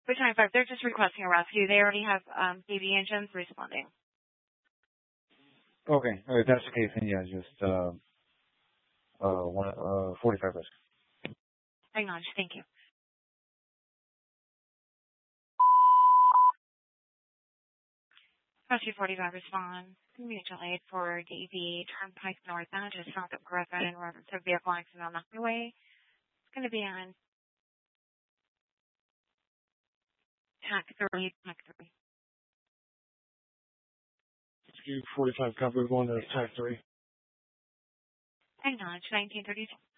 For 25, they're just requesting a rescue. They already have DV engines responding. Okay. If that's the case, then yeah, just 45 rescue. Acknowledge. Thank you. Rescue 45 respond. Mutual aid for DV Turnpike northbound, just south of Griffin in reference to vehicle accident on the highway. It's going to be on TAC 3, TAC 3. Rescue 45 covered one to TAC 3. Acknowledge 1932.